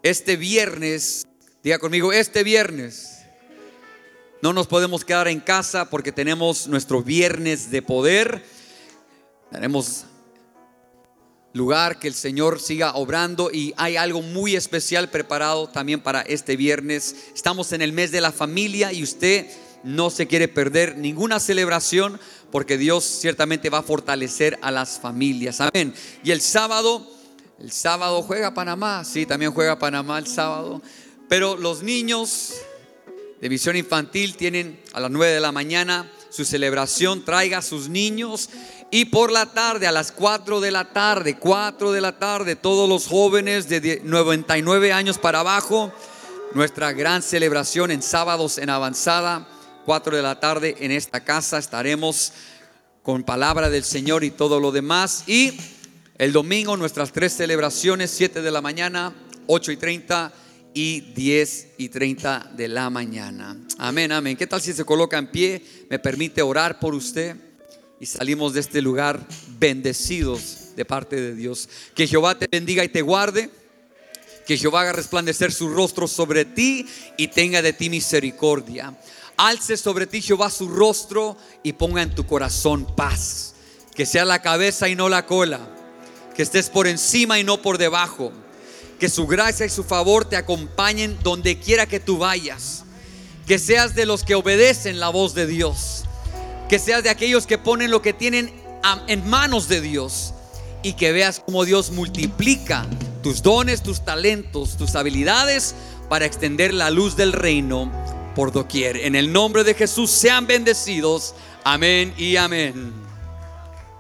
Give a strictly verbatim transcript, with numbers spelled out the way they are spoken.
Este viernes, diga conmigo, este viernes no nos podemos quedar en casa porque tenemos nuestro viernes de poder. Tenemos lugar que el Señor siga obrando y hay algo muy especial preparado también para este viernes. Estamos en el mes de la familia y usted no se quiere perder ninguna celebración porque Dios ciertamente va a fortalecer a las familias. Amén. Y el sábado, el sábado juega Panamá. Sí, también juega Panamá el sábado. Pero los niños de Visión Infantil tienen a las nueve de la mañana su celebración. Traiga a sus niños. Y por la tarde, a las cuatro de la tarde, cuatro de la tarde, todos los jóvenes de noventa y nueve años para abajo, nuestra gran celebración en sábados en avanzada, cuatro de la tarde en esta casa. Estaremos con palabra del Señor y todo lo demás. Y el domingo nuestras tres celebraciones, siete de la mañana, ocho y treinta y diez y treinta de la mañana. Amén, amén. ¿Qué tal si se coloca en pie? Me permite orar por usted. Y salimos de este lugar bendecidos de parte de Dios. Que Jehová te bendiga y te guarde. Que Jehová haga resplandecer su rostro sobre ti y tenga de ti misericordia. Alce sobre ti Jehová su rostro y ponga en tu corazón paz. Que sea la cabeza y no la cola. Que estés por encima y no por debajo. Que su gracia y su favor te acompañen donde quiera que tú vayas. Que seas de los que obedecen la voz de Dios. Que seas de aquellos que ponen lo que tienen en manos de Dios. Y que veas cómo Dios multiplica tus dones, tus talentos, tus habilidades para extender la luz del reino por doquier. En el nombre de Jesús sean bendecidos. Amén y amén.